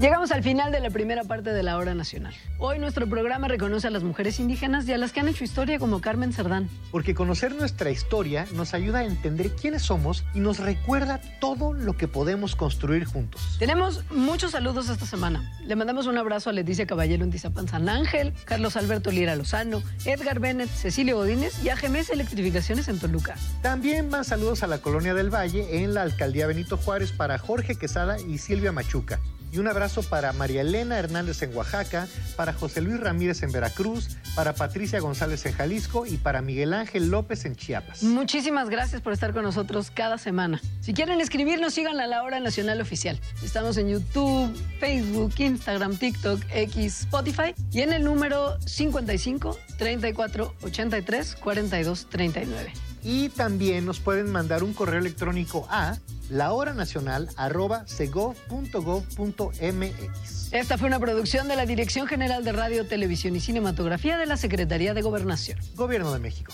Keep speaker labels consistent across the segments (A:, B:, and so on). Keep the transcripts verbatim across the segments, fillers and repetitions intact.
A: Llegamos al final de la primera parte de la Hora Nacional. Hoy nuestro programa reconoce a las mujeres indígenas y a las que han hecho historia como Carmen Cerdán.
B: Porque conocer nuestra historia nos ayuda a entender quiénes somos y nos recuerda todo lo que podemos construir juntos.
A: Tenemos muchos saludos esta semana. Le mandamos un abrazo a Leticia Caballero en Tizapán San Ángel, Carlos Alberto Lira Lozano, Edgar Bennett, Cecilio Godínez y a G M S Electrificaciones en Toluca.
B: También más saludos a la Colonia del Valle en la Alcaldía Benito Juárez para Jorge Quesada y Silvia Machuca. Y un abrazo para María Elena Hernández en Oaxaca, para José Luis Ramírez en Veracruz, para Patricia González en Jalisco y para Miguel Ángel López en Chiapas.
A: Muchísimas gracias por estar con nosotros cada semana. Si quieren escribirnos, sigan a La Hora Nacional Oficial. Estamos en YouTube, Facebook, Instagram, TikTok, X, Spotify y en el número cincuenta y cinco, treinta y cuatro, ochenta y tres, cuarenta y dos, treinta y nueve.
B: Y también nos pueden mandar un correo electrónico a lahoranacional arroba segov punto gov punto mx.
A: Esta fue una producción de la Dirección General de Radio, Televisión y Cinematografía de la Secretaría de Gobernación.
B: Gobierno de México.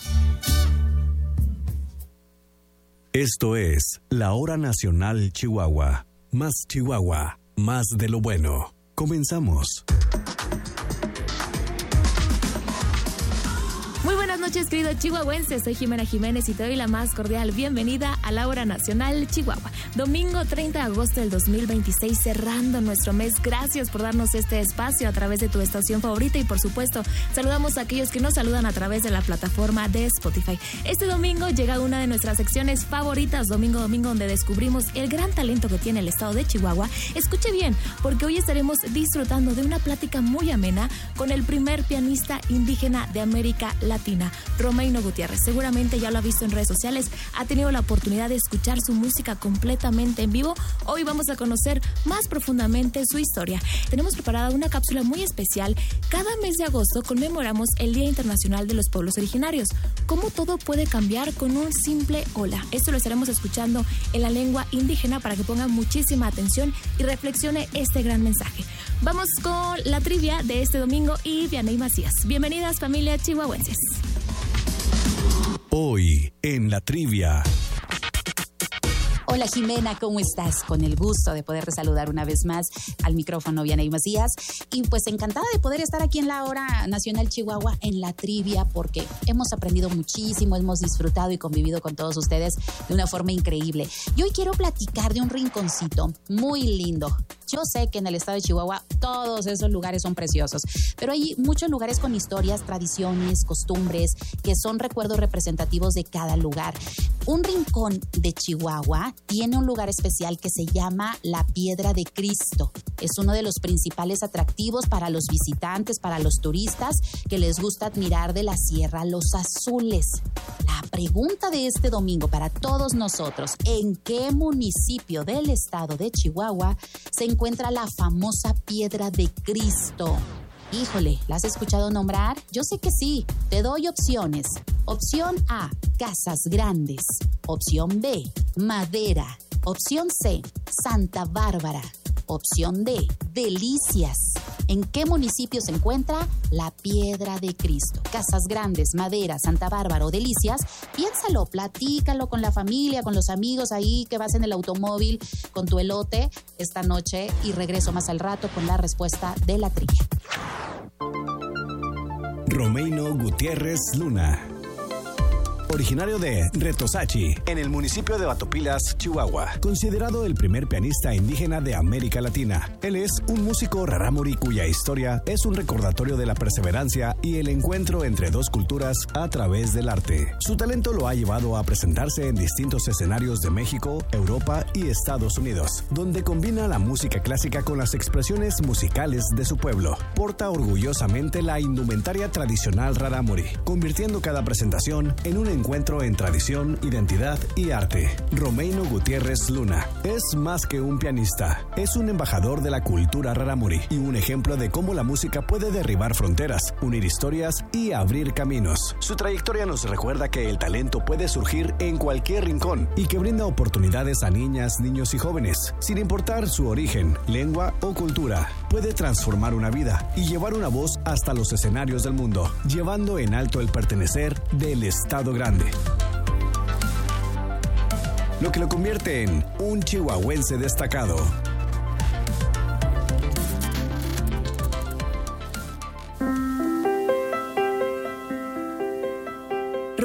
C: Esto es La Hora Nacional Chihuahua. Más Chihuahua, más de lo bueno. Comenzamos.
D: Muy buenas noches, queridos chihuahuenses. Soy Jimena Jiménez y te doy la más cordial bienvenida a La Hora Nacional Chihuahua. Domingo treinta de agosto del dos mil veintiséis, cerrando nuestro mes. Gracias por darnos este espacio a través de tu estación favorita y, por supuesto, saludamos a aquellos que nos saludan a través de la plataforma de Spotify. Este domingo llega una de nuestras secciones favoritas, Domingo Domingo, donde descubrimos el gran talento que tiene el estado de Chihuahua. Escuche bien, porque hoy estaremos disfrutando de una plática muy amena con el primer pianista indígena de América Latina, Romeino Gutiérrez. Seguramente ya lo ha visto en redes sociales, ha tenido la oportunidad de escuchar su música completamente en vivo. Hoy vamos a conocer más profundamente su historia. Tenemos preparada una cápsula muy especial. Cada mes de agosto conmemoramos el Día Internacional de los Pueblos Originarios. ¿Cómo todo puede cambiar con un simple hola? Esto lo estaremos escuchando en la lengua indígena para que pongan muchísima atención y reflexione este gran mensaje. Vamos con la trivia de este domingo y Vianey Macías. Bienvenidas, familia chihuahuenses.
C: Hoy en la trivia.
E: Hola Jimena, ¿cómo estás? Con el gusto de poderte saludar una vez más al micrófono Vianey Macías y pues encantada de poder estar aquí en la Hora Nacional Chihuahua en la trivia porque hemos aprendido muchísimo, hemos disfrutado y convivido con todos ustedes de una forma increíble. Y hoy quiero platicar de un rinconcito muy lindo. Yo sé que en el estado de Chihuahua todos esos lugares son preciosos, pero hay muchos lugares con historias, tradiciones, costumbres que son recuerdos representativos de cada lugar. Un rincón de Chihuahua tiene un lugar especial que se llama la Piedra de Cristo. Es uno de los principales atractivos para los visitantes, para los turistas que les gusta admirar de la Sierra Los Azules. La pregunta de este domingo para todos nosotros: ¿en qué municipio del estado de Chihuahua se encuentra la famosa Piedra de Cristo? Híjole, ¿la has escuchado nombrar? Yo sé que sí. Te doy opciones. Opción A, Casas Grandes. Opción B, Madera. Opción C, Santa Bárbara. Opción D, Delicias. ¿En qué municipio se encuentra la Piedra de Cristo? Casas Grandes, Madera, Santa Bárbara o Delicias. Piénsalo, platícalo con la familia, con los amigos ahí que vas en el automóvil con tu elote esta noche y regreso más al rato con la respuesta de la trivia.
C: Romeino Gutiérrez Luna. Originario de Retosachi, en el municipio de Batopilas, Chihuahua. Considerado el primer pianista indígena de América Latina. Él es un músico rarámuri cuya historia es un recordatorio de la perseverancia y el encuentro entre dos culturas a través del arte. Su talento lo ha llevado a presentarse en distintos escenarios de México, Europa y Estados Unidos, donde combina la música clásica con las expresiones musicales de su pueblo. Porta orgullosamente la indumentaria tradicional rarámuri, convirtiendo cada presentación en un encuentro en tradición, identidad y arte. Romeino Gutiérrez Luna es más que un pianista, es un embajador de la cultura rarámuri y un ejemplo de cómo la música puede derribar fronteras, unir historias y abrir caminos. Su trayectoria nos recuerda que el talento puede surgir en cualquier rincón y que brinda oportunidades a niñas, niños y jóvenes, sin importar su origen, lengua o cultura. Puede transformar una vida y llevar una voz hasta los escenarios del mundo, llevando en alto el pertenecer del Estado Grande. Lo que lo convierte en un chihuahuense destacado.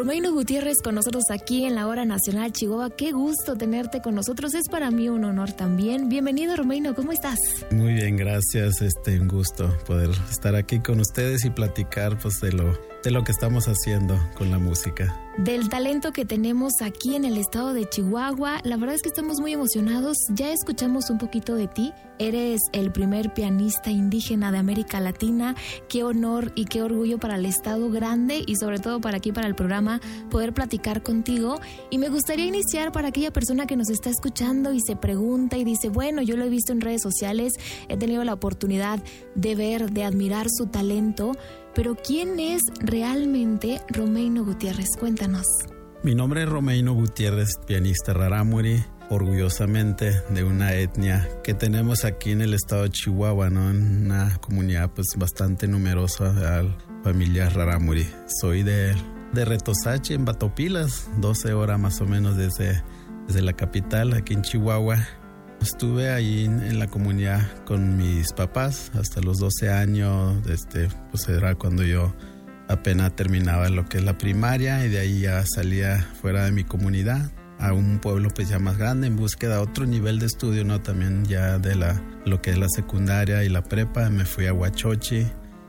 D: Romaino Gutiérrez con nosotros aquí en la Hora Nacional Chihuahua. Qué gusto tenerte con nosotros. Es para mí un honor también. Bienvenido, Romaino. ¿Cómo estás?
F: Muy bien, gracias. Este, un gusto poder estar aquí con ustedes y platicar pues de lo, de lo que estamos haciendo con la música.
D: Del talento que tenemos aquí en el estado de Chihuahua. La verdad es que estamos muy emocionados. Ya escuchamos un poquito de ti. Eres el primer pianista indígena de América Latina. Qué honor y qué orgullo para el estado grande y sobre todo para aquí, para el programa, poder platicar contigo. Y me gustaría iniciar para aquella persona que nos está escuchando y se pregunta y dice, bueno, yo lo he visto en redes sociales, he tenido la oportunidad de ver, de admirar su talento, pero ¿quién es realmente Romaino Gutiérrez? Cuéntanos.
F: Mi nombre es Romaino Gutiérrez, pianista rarámuri, orgullosamente de una etnia que tenemos aquí en el estado de Chihuahua, ¿no? En una comunidad pues bastante numerosa, la familia rarámuri. Soy de, de Retosachi, en Batopilas, doce horas más o menos desde, desde la capital, aquí en Chihuahua. Estuve ahí en, en la comunidad con mis papás hasta los doce años, este, pues era cuando yo apenas terminaba lo que es la primaria y de ahí ya salía fuera de mi comunidad a un pueblo pues ya más grande en búsqueda de otro nivel de estudio, ¿no? También ya de la, lo que es la secundaria y la prepa, me fui a Huachochi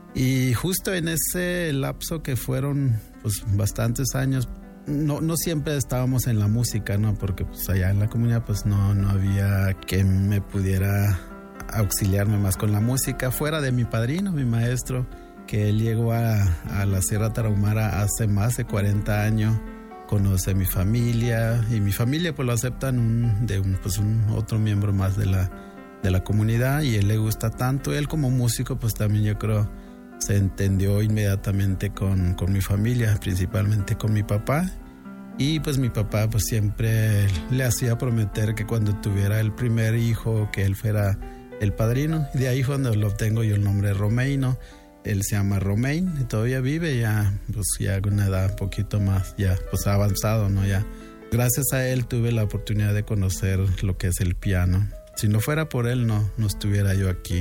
F: y justo en ese lapso que fueron pues bastantes años, No, no siempre estábamos en la música, ¿no? Porque pues allá en la comunidad pues no, no había quien me pudiera auxiliarme más con la música fuera de mi padrino, mi maestro, que él llegó a, a la Sierra Tarahumara hace más de cuarenta años, conoce a mi familia y mi familia pues lo aceptan un, de un, pues un otro miembro más de la, de la comunidad y él le gusta tanto. Él como músico pues también yo creo se entendió inmediatamente con, con mi familia, principalmente con mi papá. Y pues mi papá pues siempre le hacía prometer que cuando tuviera el primer hijo, que él fuera el padrino. Y de ahí fue donde lo obtengo yo el nombre de Romaino. Él se llama Romain y todavía vive ya, pues ya con una edad un poquito más, ya pues avanzado, ¿no? Ya. Gracias a él tuve la oportunidad de conocer lo que es el piano. Si no fuera por él, no, no estuviera yo aquí.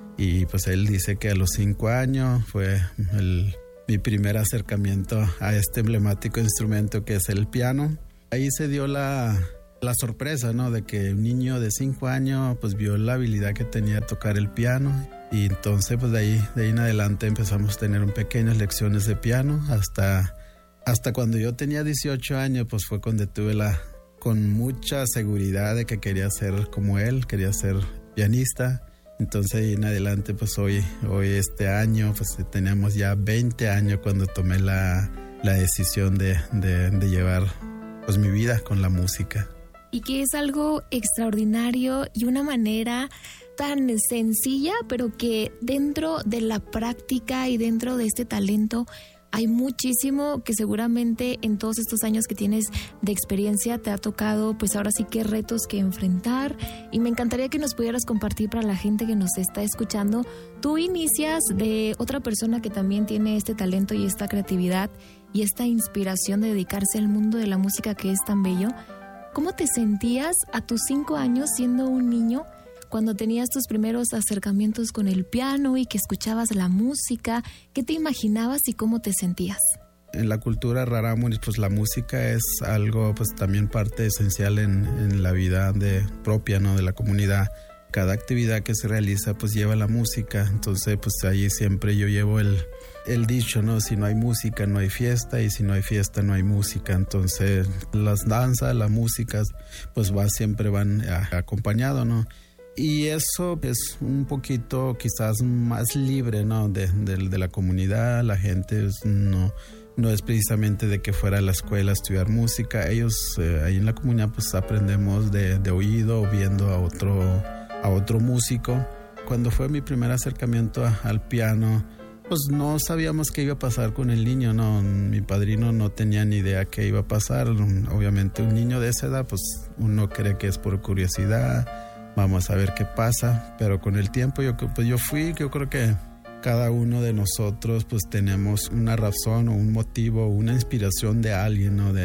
F: Y pues él dice que a los cinco años fue el, mi primer acercamiento a este emblemático instrumento que es el piano. Ahí se dio la, la sorpresa, ¿no? De que un niño de cinco años pues vio la habilidad que tenía de tocar el piano. Y entonces pues de ahí, de ahí en adelante empezamos a tener un pequeñas lecciones de piano hasta, hasta cuando yo tenía dieciocho años pues fue cuando tuve la, con mucha seguridad de que quería ser como él, quería ser pianista. Entonces ahí en adelante pues hoy, hoy este año pues tenemos ya veinte años cuando tomé la, la decisión de, de, de llevar pues mi vida con la música.
D: Y que es algo extraordinario y una manera tan sencilla, pero que dentro de la práctica y dentro de este talento hay muchísimo que seguramente en todos estos años que tienes de experiencia te ha tocado, pues ahora sí que retos que enfrentar. Y me encantaría que nos pudieras compartir para la gente que nos está escuchando. Tú inicias de otra persona que también tiene este talento y esta creatividad y esta inspiración de dedicarse al mundo de la música que es tan bello. ¿Cómo te sentías a tus cinco años siendo un niño cuando tenías tus primeros acercamientos con el piano y que escuchabas la música? ¿Qué te imaginabas y cómo te sentías?
F: En la cultura rarámuri, pues la música es algo, pues también parte esencial en, en la vida de, propia, ¿no? De la comunidad. Cada actividad que se realiza, pues lleva la música. Entonces, pues ahí siempre yo llevo el, el dicho, ¿no? Si no hay música, no hay fiesta, y si no hay fiesta, no hay música. Entonces, las danzas, las músicas, pues va, siempre van acompañados, ¿no? Y eso es un poquito quizás más libre, ¿no? De, de, de la comunidad. La gente no, no es precisamente de que fuera a la escuela a estudiar música. Ellos eh, ahí en la comunidad pues aprendemos de, de oído, viendo a otro, a otro músico. Cuando fue mi primer acercamiento a, al piano, pues no sabíamos qué iba a pasar con el niño, ¿no? Mi padrino no tenía ni idea qué iba a pasar. Obviamente un niño de esa edad, pues uno cree que es por curiosidad. Vamos a ver qué pasa, pero con el tiempo yo, pues yo fui, yo creo que cada uno de nosotros pues tenemos una razón o un motivo o una inspiración de alguien, ¿no? De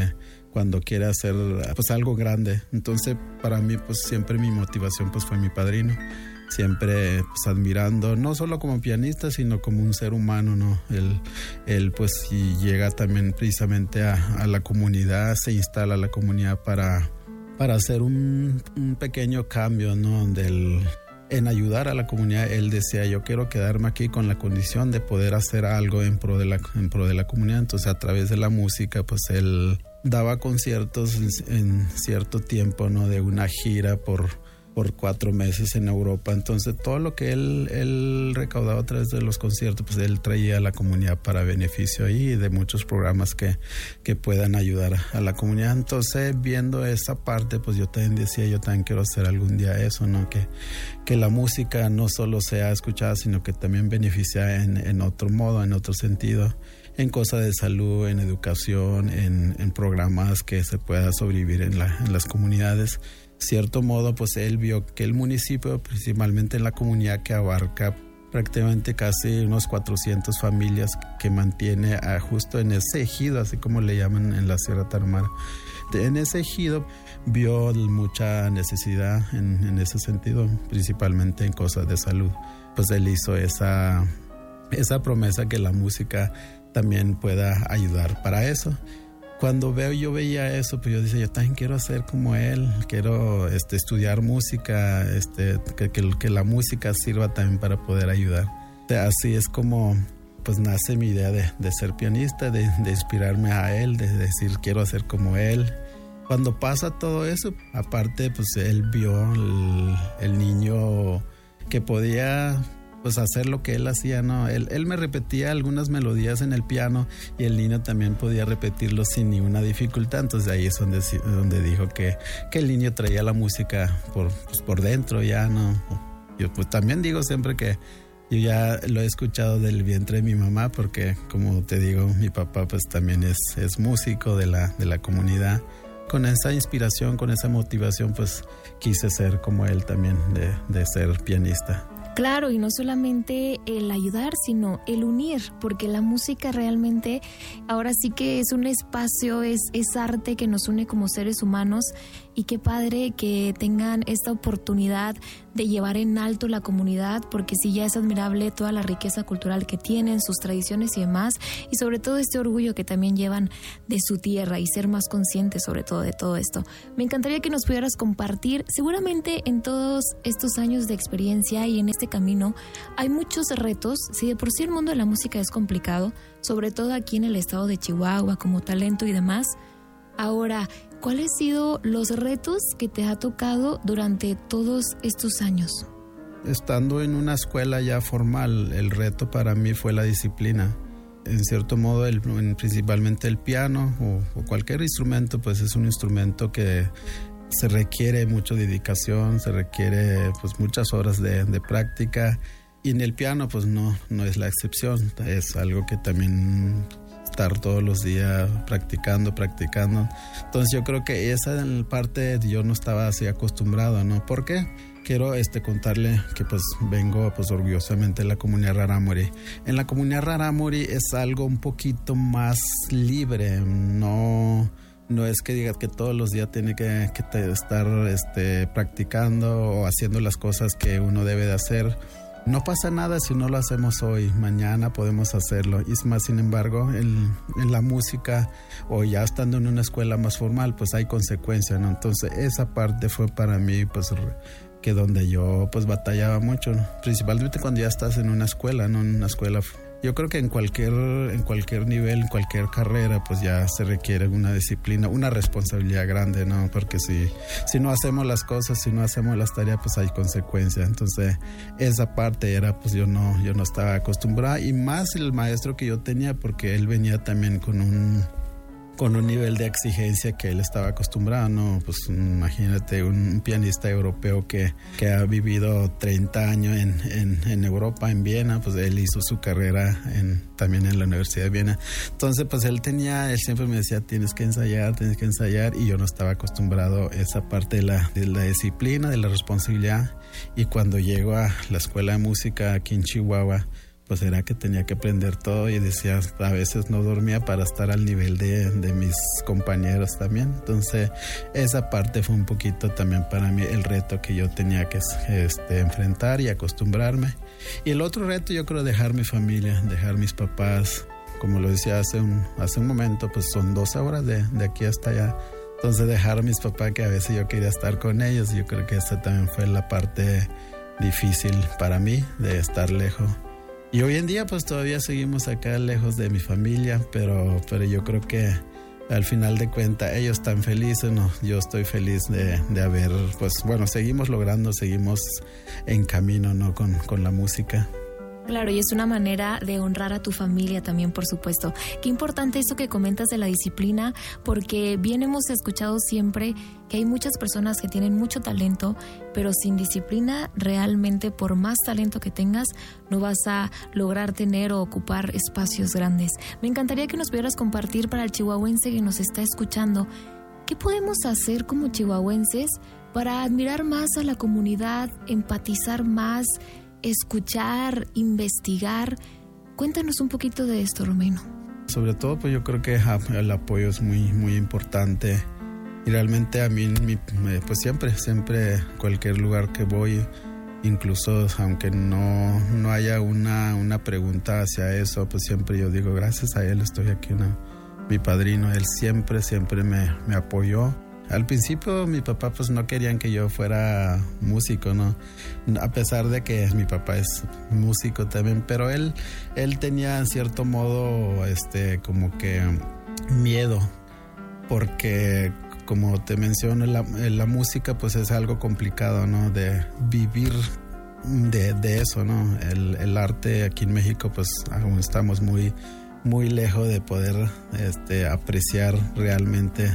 F: cuando quiere hacer pues algo grande. Entonces para mí pues siempre mi motivación pues fue mi padrino, siempre pues admirando, no solo como pianista sino como un ser humano, ¿no? Él, él pues y llega también precisamente a, a la comunidad, se instala a la comunidad para, para hacer un, un pequeño cambio, ¿no? Donde él, en ayudar a la comunidad, él decía, yo quiero quedarme aquí con la condición de poder hacer algo en pro de la, en pro de la comunidad. Entonces a través de la música pues él daba conciertos en, en cierto tiempo, ¿no? De una gira por, por cuatro meses en Europa. Entonces todo lo que él, él recaudaba a través de los conciertos, pues él traía a la comunidad para beneficio ahí, de muchos programas que, que puedan ayudar a la comunidad. Entonces viendo esa parte, pues yo también decía, yo también quiero hacer algún día eso, ¿no? Que, que la música no solo sea escuchada, sino que también beneficia en, en otro modo, en otro sentido, en cosas de salud, en educación, en, en programas que se pueda sobrevivir en, la, en las comunidades. Cierto modo, pues él vio que el municipio, principalmente en la comunidad que abarca prácticamente casi unos cuatrocientas familias, que mantiene a justo en ese ejido, así como le llaman en la Sierra Tarahumara. En ese ejido vio mucha necesidad en, en ese sentido, principalmente en cosas de salud. Pues él hizo esa, esa promesa que la música también pueda ayudar para eso. Cuando veo, yo veía eso, pues yo decía, yo también quiero hacer como él, quiero este, estudiar música, este, que, que, que la música sirva también para poder ayudar. Así es como pues nace mi idea de, de ser pianista, de, de inspirarme a él, de decir quiero hacer como él. Cuando pasa todo eso, aparte pues él vio el, el niño que podía pues hacer lo que él hacía, ¿no? Él, él me repetía algunas melodías en el piano y el niño también podía repetirlo sin ninguna dificultad. Entonces ahí es donde, donde dijo que, que el niño traía la música por, pues, por dentro ya, ¿no? Yo pues también digo siempre que yo ya lo he escuchado del vientre de mi mamá, porque como te digo, mi papá pues también es, es músico de la, de la comunidad. Con esa inspiración, con esa motivación, pues quise ser como él también, de, de ser pianista.
D: Claro, y no solamente el ayudar, sino el unir, porque la música realmente ahora sí que es un espacio, es, es arte que nos une como seres humanos, y qué padre que tengan esta oportunidad de llevar en alto la comunidad, porque sí, ya es admirable toda la riqueza cultural que tienen, sus tradiciones y demás, y sobre todo este orgullo que también llevan de su tierra y ser más conscientes sobre todo de todo esto. Me encantaría que nos pudieras compartir, seguramente en todos estos años de experiencia y en este camino hay muchos retos. Si de por sí el mundo de la música es complicado, sobre todo aquí en el estado de Chihuahua como talento y demás, ahora, ¿cuáles han sido los retos que te ha tocado durante todos estos años?
F: Estando en una escuela ya formal, el reto para mí fue la disciplina. En cierto modo, el, principalmente el piano o, o cualquier instrumento, pues es un instrumento que se requiere mucha dedicación, se requiere pues muchas horas de, de práctica, y en el piano pues no, no es la excepción, es algo que también estar todos los días practicando, practicando. Entonces yo creo que esa parte yo no estaba así acostumbrado, ¿no? ¿Por qué? Quiero este, contarle que pues vengo pues orgullosamente de la comunidad Rarámuri. En la comunidad Rarámuri es algo un poquito más libre, no... No es que digas que todos los días tiene que, que te estar este, practicando o haciendo las cosas que uno debe de hacer. No pasa nada si no lo hacemos hoy, mañana podemos hacerlo. Y es más, sin embargo, en, en la música o ya estando en una escuela más formal, pues hay consecuencias, ¿no? Entonces esa parte fue para mí pues que donde yo pues batallaba mucho, ¿no? Principalmente cuando ya estás en una escuela, ¿no? En una escuela. Yo creo que en cualquier, en cualquier nivel, en cualquier carrera, pues ya se requiere una disciplina, una responsabilidad grande, ¿no? Porque si, si no hacemos las cosas, si no hacemos las tareas, pues hay consecuencias. Entonces, esa parte era, pues yo no, yo no estaba acostumbrada, y más el maestro que yo tenía, porque él venía también con un... con un nivel de exigencia que él estaba acostumbrado, ¿no? Pues imagínate un pianista europeo que, que ha vivido treinta años en, en, en Europa, en Viena, pues él hizo su carrera en, también en la Universidad de Viena. Entonces, pues él tenía, él siempre me decía, tienes que ensayar, tienes que ensayar, y yo no estaba acostumbrado a esa parte de la, de la disciplina, de la responsabilidad. Y cuando llego a la escuela de música aquí en Chihuahua, pues era que tenía que aprender todo y decía, a veces no dormía para estar al nivel de, de mis compañeros también. Entonces esa parte fue un poquito también para mí el reto que yo tenía que este, enfrentar y acostumbrarme. Y el otro reto yo creo dejar mi familia, dejar mis papás, como lo decía hace un, hace un momento, pues son dos horas de, de aquí hasta allá. Entonces dejar a mis papás, que a veces yo quería estar con ellos, yo creo que esa también fue la parte difícil para mí, de estar lejos. Y hoy en día pues todavía seguimos acá lejos de mi familia, pero, pero yo creo que al final de cuentas ellos están felices, ¿no? Yo estoy feliz de, de haber, pues bueno, seguimos logrando, seguimos en camino, ¿no? Con, con la música.
D: Claro, y es una manera de honrar a tu familia también, por supuesto. Qué importante eso que comentas de la disciplina, porque bien hemos escuchado siempre que hay muchas personas que tienen mucho talento, pero sin disciplina realmente, por más talento que tengas, no vas a lograr tener o ocupar espacios grandes. Me encantaría que nos pudieras compartir para el chihuahuense que nos está escuchando, ¿qué podemos hacer como chihuahuenses para admirar más a la comunidad, empatizar más, escuchar, investigar? Cuéntanos un poquito de esto, Romaino.
F: Sobre todo, pues yo creo que el apoyo es muy, muy importante. Y realmente a mí, pues siempre, siempre, cualquier lugar que voy, incluso aunque no, no haya una, una pregunta hacia eso, pues siempre yo digo, gracias a él estoy aquí, ¿no? Mi padrino, él siempre, siempre me, me apoyó. Al principio mi papá pues no querían que yo fuera músico, ¿no? A pesar de que mi papá es músico también, pero él, él tenía en cierto modo este, como que miedo, porque como te menciono, la, la música pues es algo complicado, ¿no? De vivir de, de eso, ¿no? El, el arte aquí en México pues aún estamos muy, muy lejos de poder este, apreciar realmente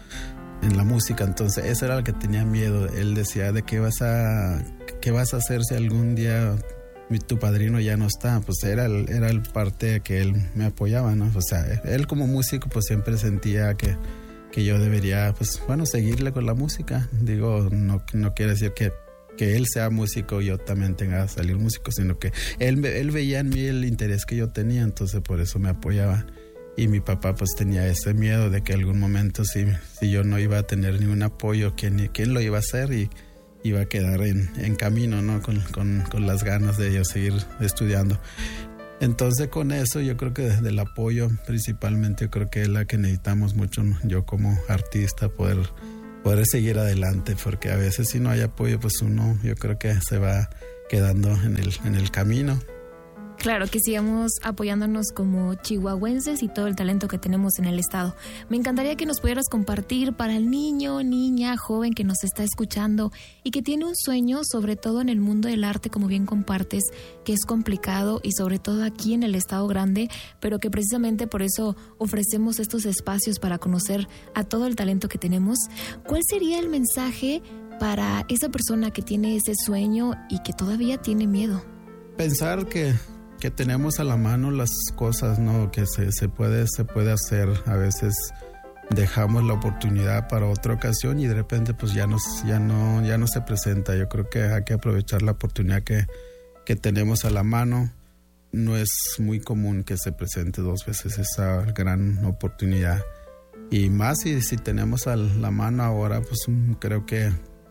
F: en la música. Entonces eso era lo que tenía miedo. Él decía, de qué vas a qué vas a hacer si algún día tu padrino ya no está. Pues era el, era el parte que él me apoyaba, ¿no? O sea, él como músico pues siempre sentía que, que yo debería, pues bueno, seguirle con la música. Digo, no, no quiere decir que, que él sea músico y yo también tenga que salir músico, sino que él, él veía en mí el interés que yo tenía, entonces por eso me apoyaba. Y mi papá pues tenía ese miedo de que algún momento si, si yo no iba a tener ningún apoyo, ¿quién, quién lo iba a hacer? Y iba a quedar en, en camino, ¿no? Con, con, con las ganas de yo seguir estudiando. Entonces con eso yo creo que desde el apoyo principalmente yo creo que es la que necesitamos mucho, ¿no? Yo como artista poder, poder seguir adelante, porque a veces si no hay apoyo pues uno yo creo que se va quedando en el, en el camino.
D: Claro, que sigamos apoyándonos como chihuahuenses y todo el talento que tenemos en el estado. Me encantaría que nos pudieras compartir para el niño, niña, joven que nos está escuchando y que tiene un sueño, sobre todo en el mundo del arte, como bien compartes, que es complicado y sobre todo aquí en el estado grande, pero que precisamente por eso ofrecemos estos espacios para conocer a todo el talento que tenemos. ¿Cuál sería el mensaje para esa persona que tiene ese sueño y que todavía tiene miedo?
F: Pensar que que tenemos a la mano las cosas, ¿no? Que se, se puede se puede hacer. A veces dejamos la oportunidad para otra ocasión y de repente pues ya nos ya no ya no se presenta. Yo creo que hay que aprovechar la oportunidad que, que tenemos a la mano. No es muy común que se presente dos veces esa gran oportunidad. Y más si, si tenemos a la mano ahora, pues creo que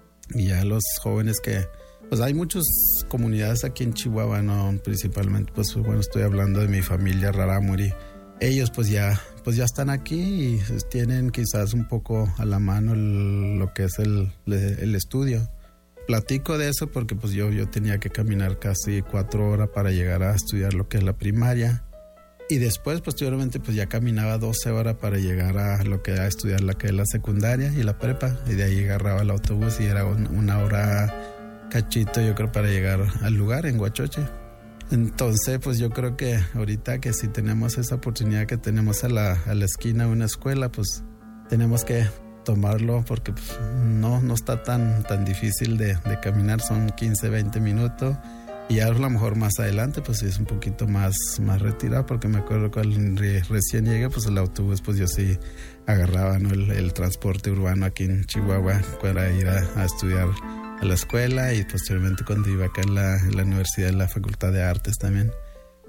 F: ya los jóvenes que pues hay muchas comunidades aquí en Chihuahua, ¿no? Principalmente, pues bueno, estoy hablando de mi familia Rarámuri. Ellos pues ya, pues ya están aquí y tienen quizás un poco a la mano el, lo que es el, el estudio. Platico de eso porque pues yo, yo tenía que caminar casi cuatro horas para llegar a estudiar lo que es la primaria. Y después, posteriormente, pues ya caminaba doce horas para llegar a lo que era estudiar la que es la secundaria y la prepa. Y de ahí agarraba el autobús y era un, una hora cachito, yo creo, para llegar al lugar en Huachoche. Entonces, pues yo creo que ahorita que si tenemos esa oportunidad que tenemos a la, a la esquina una escuela, pues tenemos que tomarlo porque pues, no, no está tan, tan difícil de, de caminar, son quince, veinte minutos. Y ya a lo mejor más adelante, pues es un poquito más, más retirado, porque me acuerdo que cuando recién llegué, pues el autobús, pues yo sí agarraba, ¿no? el, el transporte urbano aquí en Chihuahua para ir a, a estudiar a la escuela y posteriormente cuando iba acá en la, en la universidad, en la Facultad de Artes también.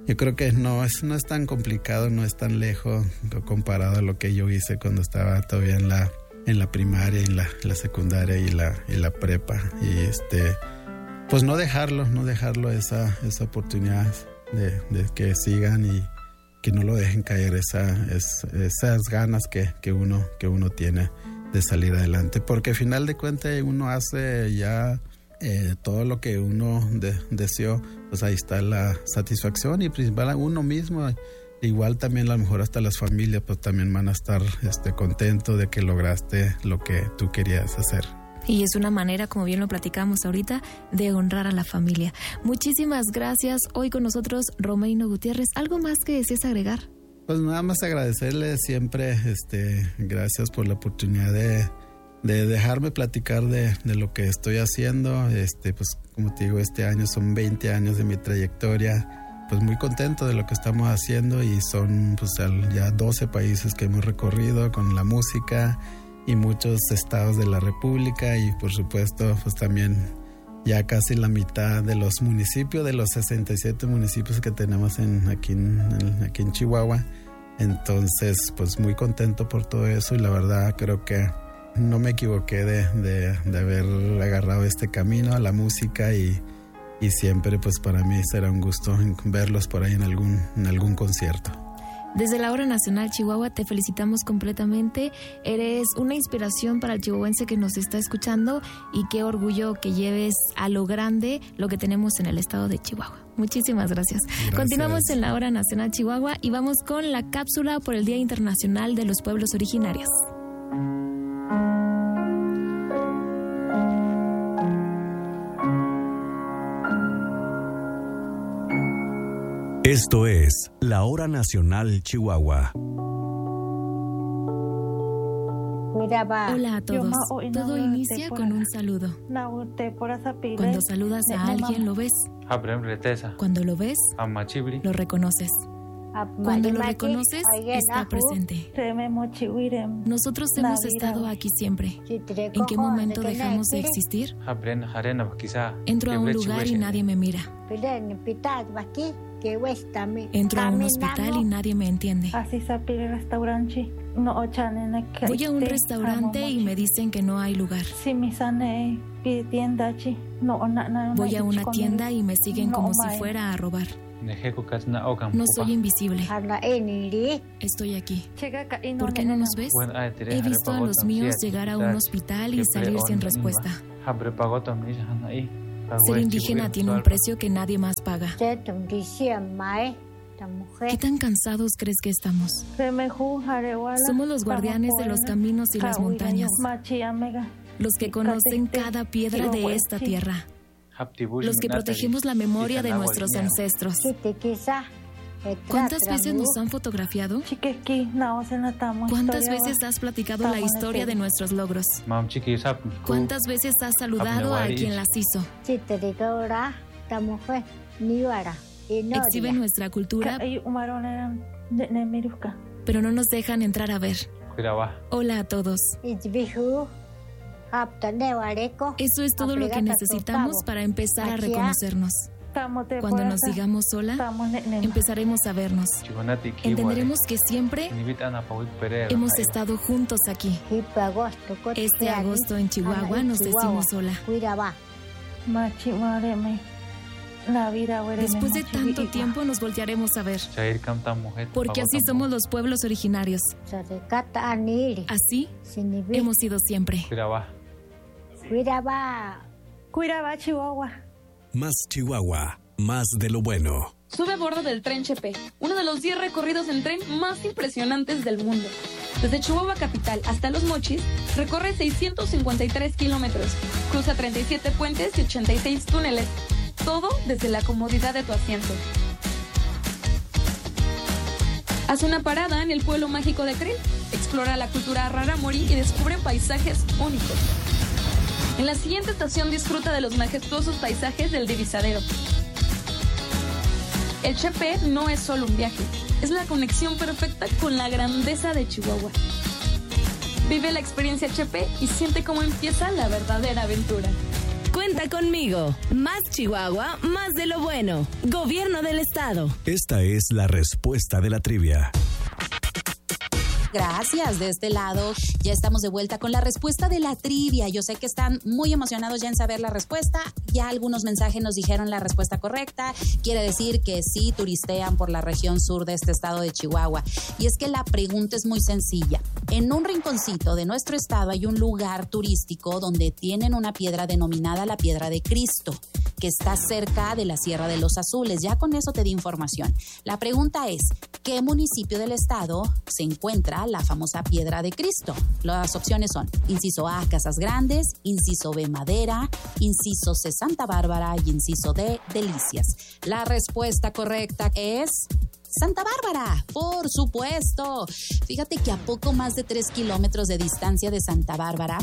F: yo creo que no es, no es tan complicado, no es tan lejos comparado a lo que yo hice cuando estaba todavía en la, en la primaria, y la, la secundaria y la, y la prepa. Y este, pues no dejarlo, no dejarlo esa, esa oportunidad de, de que sigan y que no lo dejen caer, esa, es, esas ganas que, que, uno, que uno tiene de salir adelante. Porque al final de cuentas uno hace ya eh, todo lo que uno de, deseó, pues ahí está la satisfacción, y principal a uno mismo. Igual también a lo mejor hasta las familias pues también van a estar este, contentos de que lograste lo que tú querías hacer.
D: Y es una manera, como bien lo platicamos ahorita, de honrar a la familia. Muchísimas gracias. Hoy con nosotros Romeino Gutiérrez. ¿Algo más que desees agregar?
F: Pues nada más agradecerle siempre, este, gracias por la oportunidad de, de dejarme platicar de, de lo que estoy haciendo. Este, pues como te digo, este año son veinte años de mi trayectoria. Pues muy contento de lo que estamos haciendo, y son pues ya doce países que hemos recorrido con la música, y muchos estados de la República, y por supuesto pues también ya casi la mitad de los municipios, de los sesenta y siete municipios que tenemos en, aquí, en, aquí en Chihuahua. Entonces pues muy contento por todo eso, y la verdad creo que no me equivoqué de, de, de haber agarrado este camino a la música, y, y siempre pues para mí será un gusto verlos por ahí en algún, en algún concierto.
D: Desde la Hora Nacional Chihuahua te felicitamos completamente. Eres una inspiración para el chihuahuense que nos está escuchando, y qué orgullo que lleves a lo grande lo que tenemos en el estado de Chihuahua. Muchísimas gracias. gracias. Continuamos en la Hora Nacional Chihuahua y vamos con la cápsula por el Día Internacional de los Pueblos Originarios.
C: Esto es la Hora Nacional Chihuahua.
D: Hola a todos. Todo inicia con un saludo. Cuando saludas a alguien, lo ves. Cuando lo ves, lo reconoces. Cuando lo reconoces, está presente. Nosotros hemos estado aquí siempre. ¿En qué momento dejamos de existir? Entro a un lugar y nadie me mira. Entro a un hospital y nadie me entiende. Voy a un restaurante y me dicen que no hay lugar. Voy a una tienda y me siguen como si fuera a robar. No soy invisible. Estoy aquí. ¿Por qué no nos ves? He visto a los míos llegar a un hospital y salir sin respuesta. Ser indígena tiene un precio que nadie más paga. ¿Qué tan cansados crees que estamos? Somos los guardianes de los caminos y las montañas, los que conocen cada piedra de esta tierra, los que protegemos la memoria de nuestros ancestros. ¿Cuántas veces nos han fotografiado? ¿Cuántas veces has platicado la historia de nuestros logros? ¿Cuántas veces has saludado a quien las hizo? Exhiben nuestra cultura, pero no nos dejan entrar a ver. Hola a todos. Eso es todo lo que necesitamos para empezar a reconocernos. Cuando nos digamos hola, empezaremos a vernos. Entenderemos que siempre hemos estado juntos aquí. Este agosto en Chihuahua nos decimos hola. Después de tanto tiempo nos voltearemos a ver, porque así somos los pueblos originarios. Así hemos sido siempre.
G: Cuiraba, Chihuahua.
C: Más Chihuahua, más de lo bueno.
H: Sube a bordo del tren Chepe, uno de los diez recorridos en tren más impresionantes del mundo. Desde Chihuahua capital hasta Los Mochis, recorre seiscientos cincuenta y tres kilómetros, cruza treinta y siete puentes y ochenta y seis túneles, todo desde la comodidad de tu asiento. Haz una parada en el pueblo mágico de Krill, explora la cultura rarámuri y descubre paisajes únicos. En la siguiente estación disfruta de los majestuosos paisajes del Divisadero. El Chepe no es solo un viaje, es la conexión perfecta con la grandeza de Chihuahua. Vive la experiencia Chepe y siente cómo empieza la verdadera aventura.
D: Cuenta
I: Cuenta conmigo. Más Chihuahua, más de lo bueno. Gobierno del Estado.
C: Esta es la respuesta de la trivia.
E: Gracias, de este lado ya estamos de vuelta con la respuesta de la trivia. Yo sé que están muy emocionados ya en saber la respuesta. Ya algunos mensajes nos dijeron la respuesta correcta. Quiere decir que sí turistean por la región sur de este estado de Chihuahua. Y es que la pregunta es muy sencilla. En un rinconcito de nuestro estado hay un lugar turístico donde tienen una piedra denominada la Piedra de Cristo, que está cerca de la Sierra de los Azules. Ya con eso te di información. La pregunta es, ¿qué municipio del estado se encuentra la famosa Piedra de Cristo? Las opciones son inciso A, Casas Grandes, inciso B, Madera, inciso C, Santa Bárbara y inciso D, Delicias. La respuesta correcta es Santa Bárbara, por supuesto. Fíjate que a poco más de tres kilómetros de distancia de Santa Bárbara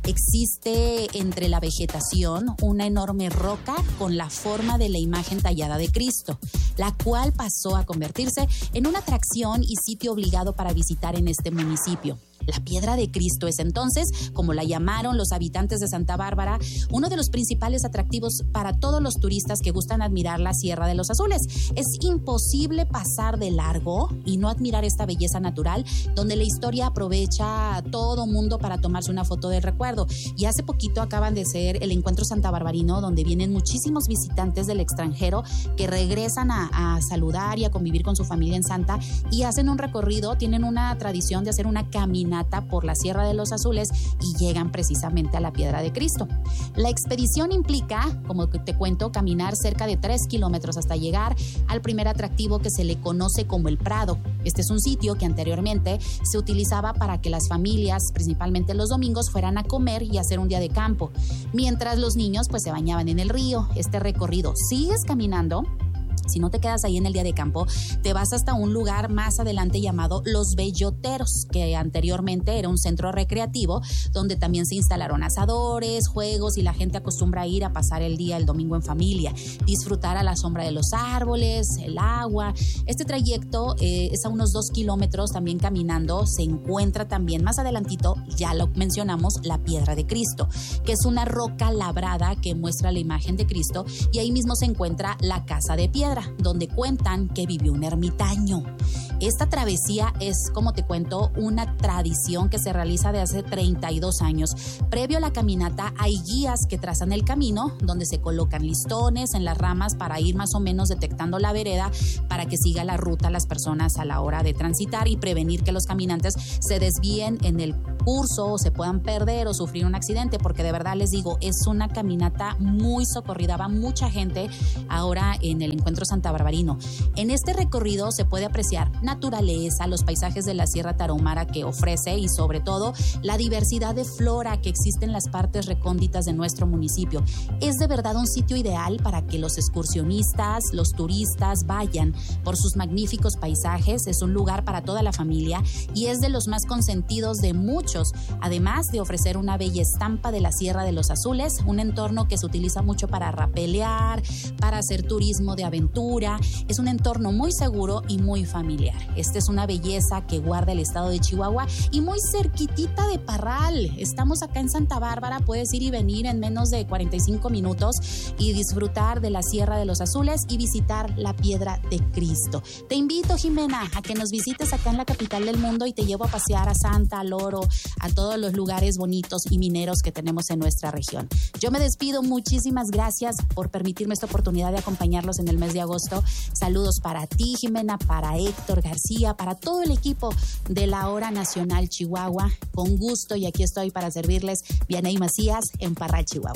E: existe entre la vegetación una enorme roca con la forma de la imagen tallada de Cristo, la cual pasó a convertirse en una atracción y sitio obligado para visitar en este municipio. La Piedra de Cristo es entonces, como la llamaron los habitantes de Santa Bárbara, uno de los principales atractivos para todos los turistas que gustan admirar la Sierra de los Azules. Es imposible pasar de largo y no admirar esta belleza natural, donde la historia aprovecha a todo mundo para tomarse una foto del recuerdo. Y hace poquito acaban de ser el Encuentro Santabarbarino, donde vienen muchísimos visitantes del extranjero que regresan a, a saludar y a convivir con su familia en Santa y hacen un recorrido, tienen una tradición de hacer una caminata por la Sierra de los Azules y llegan precisamente a la Piedra de Cristo. La expedición implica, como te cuento, caminar cerca de tres kilómetros hasta llegar al primer atractivo que se le conoce como el Prado. Este es un sitio que anteriormente se utilizaba para que las familias, principalmente los domingos, fueran a comer y hacer un día de campo, mientras los niños pues se bañaban en el río. Este recorrido sigues caminando. Si no te quedas ahí en el día de campo, te vas hasta un lugar más adelante llamado Los Belloteros, que anteriormente era un centro recreativo donde también se instalaron asadores, juegos y la gente acostumbra a ir a pasar el día el domingo en familia, disfrutar a la sombra de los árboles, el agua. Este trayecto eh, es a unos dos kilómetros también caminando. Se encuentra también más adelantito, ya lo mencionamos, la Piedra de Cristo, que es una roca labrada que muestra la imagen de Cristo, y ahí mismo se encuentra la Casa de Piedra, donde cuentan que vivió un ermitaño. Esta travesía es, como te cuento, una tradición que se realiza de hace treinta y dos años. Previo a la caminata hay guías que trazan el camino, donde se colocan listones en las ramas para ir más o menos detectando la vereda para que siga la ruta las personas a la hora de transitar y prevenir que los caminantes se desvíen en el curso o se puedan perder o sufrir un accidente, porque de verdad les digo, es una caminata muy socorrida, va mucha gente ahora en el Encuentro Santabarbarino. En este recorrido se puede apreciar naturaleza, los paisajes de la Sierra Tarahumara que ofrece y sobre todo la diversidad de flora que existe en las partes recónditas de nuestro municipio. Es de verdad un sitio ideal para que los excursionistas, los turistas vayan por sus magníficos paisajes. Es un lugar para toda la familia y es de los más consentidos de muchos, además de ofrecer una bella estampa de la Sierra de los Azules, un entorno que se utiliza mucho para rapelear, para hacer turismo de aventura. Es un entorno muy seguro y muy familiar. Esta es una belleza que guarda el estado de Chihuahua y muy cerquitita de Parral. Estamos acá en Santa Bárbara, puedes ir y venir en menos de cuarenta y cinco minutos y disfrutar de la Sierra de los Azules y visitar la Piedra de Cristo. Te invito, Jimena, a que nos visites acá en la capital del mundo y te llevo a pasear a Santa, al Oro, a todos los lugares bonitos y mineros que tenemos en nuestra región. Yo me despido, muchísimas gracias por permitirme esta oportunidad de acompañarlos en el mes de agosto. Saludos para ti, Jimena, para Héctor García, para todo el equipo de la Hora Nacional Chihuahua. Con gusto, y aquí estoy para servirles, Vianey Macías, en Parral, Chihuahua.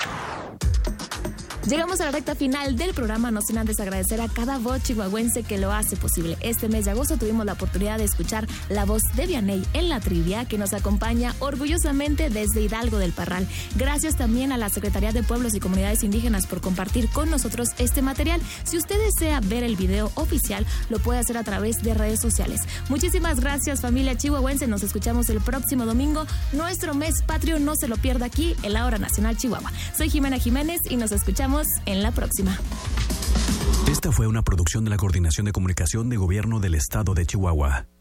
D: Llegamos a la recta final del programa, no sin antes agradecer a cada voz chihuahuense que lo hace posible. Este mes de agosto tuvimos la oportunidad de escuchar la voz de Vianey en la trivia, que nos acompaña orgullosamente desde Hidalgo del Parral. Gracias también a la Secretaría de Pueblos y Comunidades Indígenas por compartir con nosotros este material. Si usted desea ver el video oficial, lo puede hacer a través de redes sociales. Muchísimas gracias, familia chihuahuense. Nos escuchamos el próximo domingo. Nuestro mes patrio no se lo pierda aquí en la Hora Nacional Chihuahua. Soy Jimena Jiménez y nos escuchamos en la próxima.
C: Esta fue una producción de la Coordinación de Comunicación de Gobierno del Estado de Chihuahua.